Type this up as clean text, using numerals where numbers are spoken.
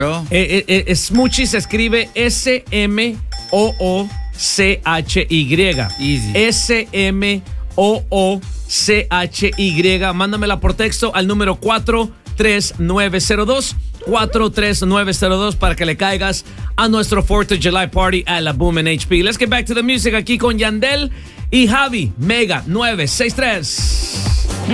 Smoochie se escribe Smooochy. Easy. Smooochy. Mándamela por texto al número 43902. 43902 para que le caigas a nuestro 4th of July party a la Boom en HP. Let's get back to the music aquí con Yandel y Javi. Mega 963.